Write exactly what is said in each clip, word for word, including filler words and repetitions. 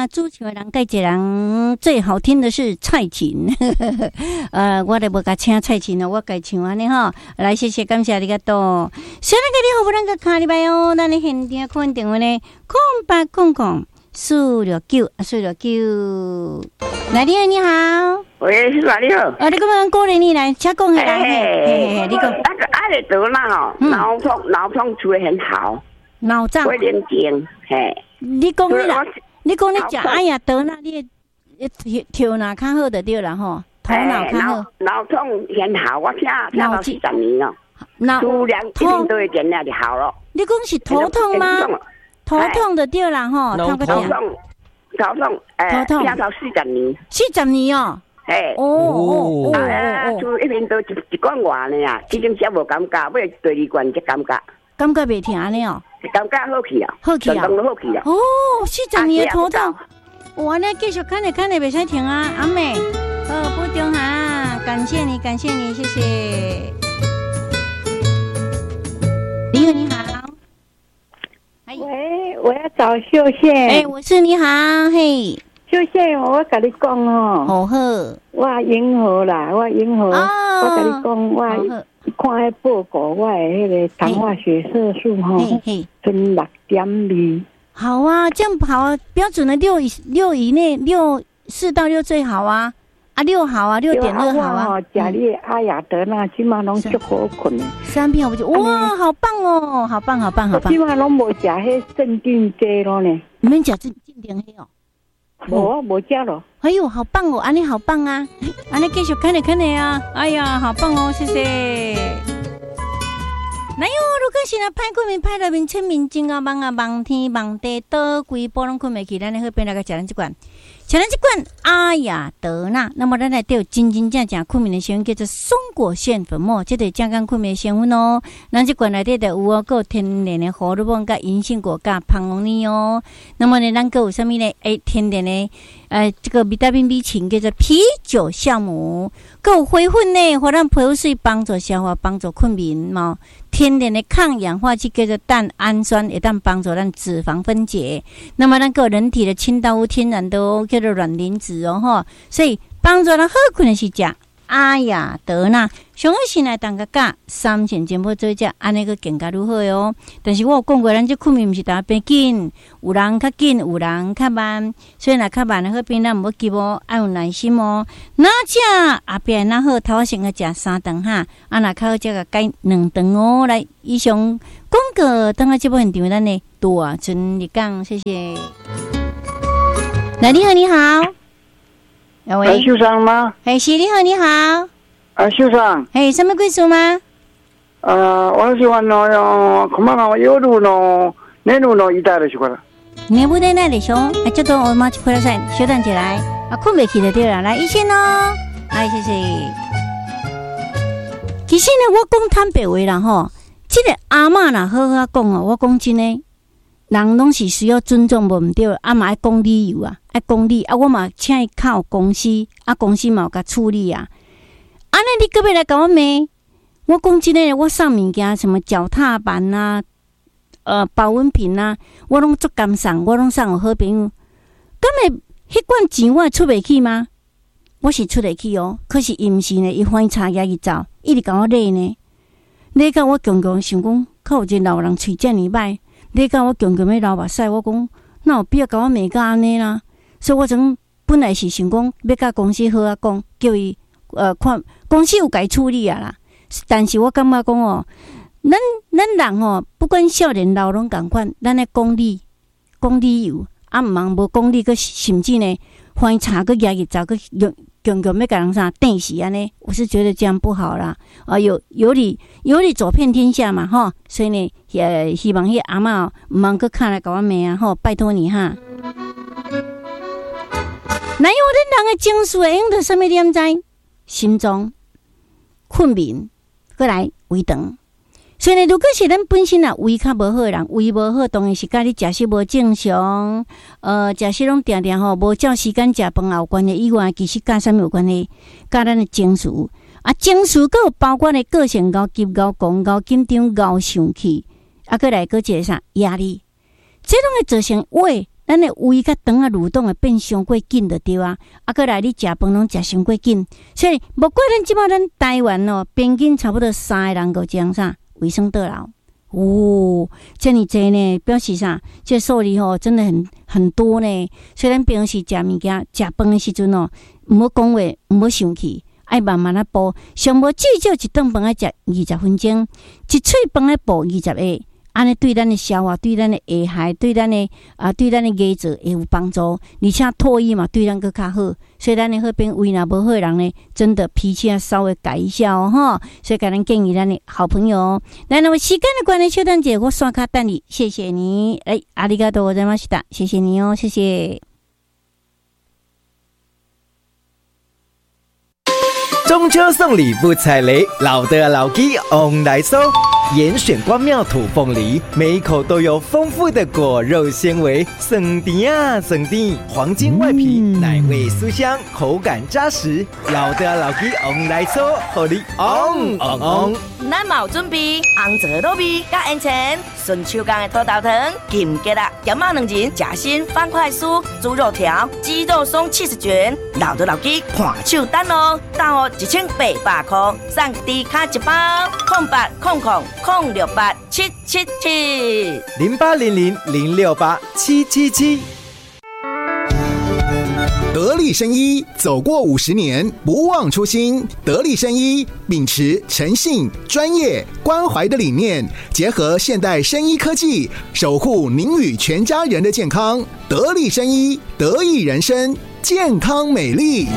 啊，主唱的人介一人最好听的是蔡琴，呃，我都无甲请蔡琴哦，我家唱安尼吼。来，谢谢，感谢你个多。虽然个你好不能个卡礼拜哦，咱的现场看电话呢，空八空空四六九四六九。来，你好，你好。 喂，是吧？你好。 哦，你讲过年你来，请讲下来。嘿嘿嘿，你讲。 那个阿里德那哦，脑痛脑痛处理很好。 脑胀。 会连经，嘿。 你讲你啦，你讲你食哎呀德那，你跳跳哪较好就对啦吼，头脑较好。 脑痛很好，我听听到四十年了。数量一定都会点那就好了。 你讲是头痛吗？头痛的对啦吼， 头痛，头痛，哎，听到四十年。 四十年哦。 哎， 哦哦哦哦，就一边都一一罐外呢呀，已经少无感觉，尾第二罐才感觉。 感觉袂疼呢哦。 感觉好去啊， 好去啊， 好去啊。 哦，四十年的头痛，我呢继续看你看你袂使停啊，阿妹，呃，不中哈，感谢你，感谢你，谢谢。你好，你好。 喂，我要找秀宪。 哎，我是你好，嘿。 秀宪，我甲你讲哦。 好好。 我银河啦，我银河，我甲你讲，我看迄报告，我的迄个糖化血色素吼，剩六点二。 好啊，这样好啊，标准的六以六以内，六四到六最好啊。啊，六好啊，六点二好啊。 食你阿雅德那起码拢足好困。 三片我就哇，好棒哦，好棒，好棒，好棒。 起码拢无食迄镇定剂咯呢。 你们食镇镇定剂哦？ 无啊，无食咯。 哎呦，好棒哦，安尼好棒啊，安尼继续看你看你啊，哎呀，好棒哦，谢谢。来哟，如果是若歹困眠，歹入面清明真啊梦啊梦天梦地倒规波拢困袂去，咱的好边来个食咱即罐，食咱即罐阿雅德纳。那么咱来对真真正正困眠的成分叫做松果苋粉末，这个健康困眠的成分哦。咱即罐内底就有哦，有天然的胡萝卜甲银杏果甲胖红泥哦。那么呢，咱个有啥物呢？诶，天然的呃这个维他命 B 群叫做啤酒酵母，个有灰粉呢，互咱皮肤水帮助消化，帮助困眠嘛。天然的抗氧化剂叫做蛋氨酸，会当帮助咱脂肪分解。那么咱个人体的清道夫天然的哦，叫做卵磷脂哦吼，所以帮助咱好困的是食阿雅德纳。上好先来当个价三千钱要做只，安尼个更加如何哦？但是我有讲过，咱这困眠毋是大变紧，有人较紧，有人较慢。所以若较慢的好边，咱毋要急哦，爱有耐心哦。哪只后壁哪好，头先个食三顿哈，啊若较好则个改两顿哦。来，以上广告等下这部现场，咱的大存日讲，谢谢。来，你好，你好。 喂，秀长吗？ 哎，是，你好，你好。 啊，秀长。 哎，什么贵属吗？ 呃，我喜欢のよ、こまが夜の寝るの痛いでしょから。 眠れないでしょ？哎，ちょっとお待ちください。稍等起来。啊，困不起的对了，来一线哦。来，谢谢。其实呢，我讲坦白话啦吼，这个阿嬷啦，好好讲哦。我讲真的，人拢是需要尊重，无唔对，啊嘛爱讲理由啊，爱讲理啊，我嘛请伊靠公司，啊公司嘛有甲处理啊。安尼你搁要来甲我骂？我讲真的，我送物件什么脚踏板啊，呃保温瓶啊，我拢足甘送，我拢送互好朋友。咁会迄罐钱我会出袂去吗？我是出得去哦，可是伊毋是呢，伊翻查压去走，一直甲我勒呢，勒到我强强想讲，靠有一个老人喙遮尔歹，勒到我强强要流目屎，我讲哪有必要甲我骂甲安尼啦？所以我从本来是想讲要甲公司好啊讲，叫伊呃看公司有该处理啊啦。但是我感觉讲哦，咱咱人哦，不管少年老拢共款，咱咧讲理讲理由，啊毋茫无讲理，佮甚至呢，翻查佮压去走，佮强强要甲人啥电死安尼，我是觉得这样不好啦。啊，有有理有理走遍天下嘛，吼，所以呢，也希望迄阿嬷毋茫佮看来甲我骂啊，吼，拜托你哈。哪有咱人的情绪会用到什么点知？心脏、困眠。过来胃肠，所以呢，如果是咱本身啊胃较无好的人，胃无好，当然是甲你食食无正常，呃，食食拢定定吼，无照时间食饭有关系以外，其实甲啥物有关系？甲咱的情绪啊，情绪佫有包括的个性高、急高、讲高、紧张高、生气，啊，过来佫一个啥压力，这拢会造成胃咱的胃甲肠啊蠕动会变伤过紧就对啊，啊，过来你食饭拢食伤过紧，所以无怪咱即摆咱台湾哦，平均差不多三个人个种啥卫生倒流。哦，这么多呢，表示啥？这数字吼真的很很多呢。所以咱平时食物件、食饭的时阵哦，唔好讲话，唔好生气，爱慢慢啊补。上无至少一顿饭爱食二十分钟，一喙饭爱补二十下，安尼对咱的消化、对咱的下颌、对咱的啊、对咱的牙齿会有帮助，而且唾液嘛对咱更较好。所以咱的好边胃若无好人呢，真的脾气要稍微改一下哦，哈。所以，给咱建议咱的好朋友。来，那么时间的关系，小等姐我刷卡等你，谢谢你。哎，阿里嘎多，我在马西达，谢谢你哦，谢谢。 中秋送礼不踩雷，老的老鸡 on 来收。严选关庙土凤梨，每一口都有丰富的果肉纤维，酸甜啊酸甜，黄金外皮，嗯、奶味酥香，口感扎实。老的老鸡 on 来收，互你 on on on。 咱嘛有准备红枣糯米加烟肠，顺手工的土豆汤、金桔啦、咸肉两仁、夹心方块酥、猪肉条、鸡肉松七十卷，老的老鸡看手等哦，到哦一千八百块，送低卡一包，空八空空。空六八七七七零八零零零六八七七七。 得力生医走过五十年，不忘初心。得力生医秉持诚信、专业、关怀的理念，结合现代生医科技，守护您与全家人的健康。得力生医，得益人生，健康美丽。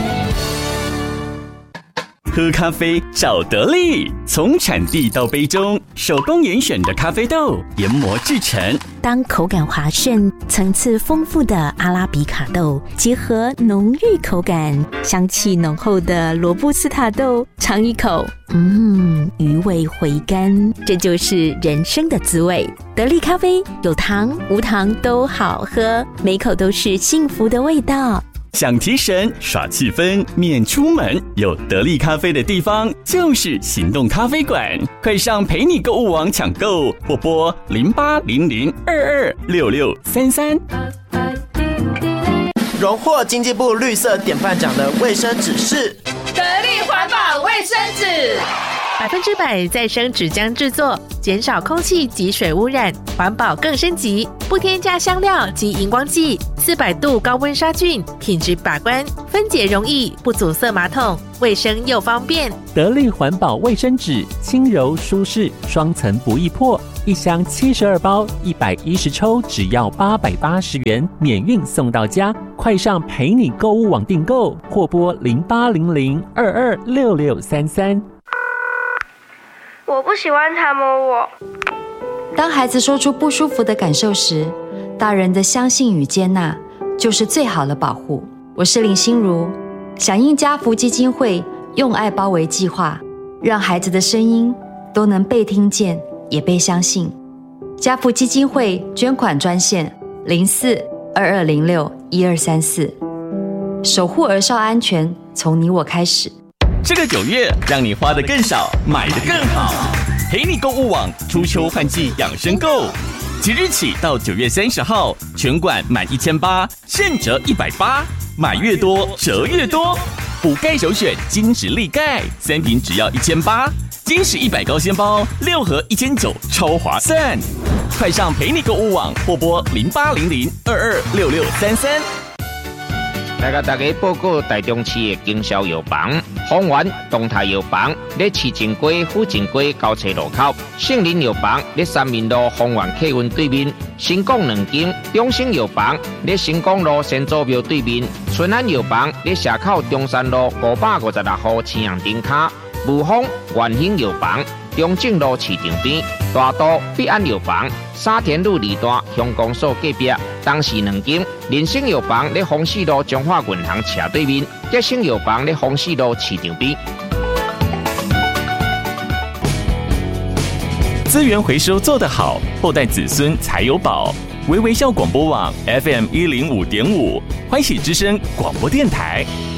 喝咖啡找得力，从产地到杯中，手工严选的咖啡豆研磨制成。 当口感滑顺、层次丰富的阿拉比卡豆，结合浓郁口感、香气浓厚的罗布斯塔豆，尝一口，嗯，余味回甘，这就是人生的滋味。得力咖啡有糖无糖都好喝，每口都是幸福的味道。 想提神耍气氛免出门，有得力咖啡的地方就是行动咖啡馆，快上陪你购物网抢购，或拨零八零零二二六六三三。 荣获经济部绿色典范奖的卫生纸是得力环保卫生纸， 百分之百再生纸浆制作，减少空气及水污染，环保更升级，不添加香料及荧光剂，四百度高温杀菌，品质把关，分解容易，不阻塞马桶，卫生又方便。 得力环保卫生纸，轻柔舒适，双层不易破，一箱七十二包，一百一十抽，只要八百八十元，免运送到家。快上陪你购物网订购，或拨零八零零二二六六三三。 我不喜欢他摸我。 当孩子说出不舒服的感受时，大人的相信与接纳就是最好的保护。我是林心如，响应家福基金会用爱包围计划，让孩子的声音都能被听见，也被相信。家福基金会捐款专线零四二二零六一二三四，守护儿少安全，从你我开始。 这个九月，让你花得更少，买得更好。陪你购物网初秋换季养生购，即日起到九月三十号，全馆满一千八，现折一百八，买越多折越多。补钙首选金质力钙，三瓶只要一千八，金石一百高纤包六盒一千九，超划算。快上陪你购物网或拨零八零零二二六六三三。 来甲大家报告台中市的经销药房，丰源东泰药房在市政街、府政街交叉路口，杏林药房在三民路丰源客运对面，新港两间中兴药房在新港路先祖庙对面，春安药房在社口中山路五百五十六号青阳顶卡，武丰元兴药房中正路市场边，大都必安药房沙田路二段乡公所隔壁，东市两间人生药房在丰市路中华银行斜对面，吉生药房在丰市路市场边。 资源回收做得好，后代子孙才有宝。微微笑广播网 F M 一零五点五，欢喜之声广播电台。